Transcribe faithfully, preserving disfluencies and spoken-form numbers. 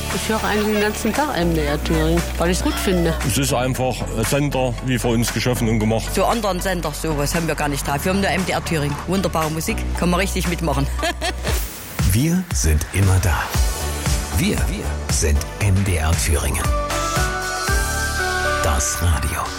Ich höre eigentlich den ganzen Tag M D R Thüringen, weil ich es gut finde. Es ist einfach ein Sender, wie für uns geschaffen und gemacht. So anderen Sender, sowas haben wir gar nicht drauf. Wir haben nur M D R Thüringen. Wunderbare Musik, kann man richtig mitmachen. Wir sind immer da. Wir, wir sind M D R Thüringen. Das Radio.